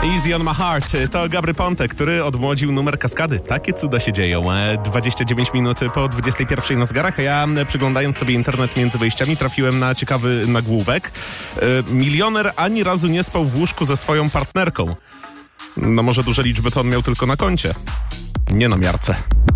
Easy on my heart. To Gabry Ponte, który odmłodził numer Kaskady. Takie cuda się dzieją. 29 minut po 21 na zegarach, a ja przyglądając sobie internet między wejściami trafiłem na ciekawy nagłówek. Milioner ani razu nie spał w łóżku ze swoją partnerką. No może duże liczby to on miał tylko na koncie. Nie na miarce.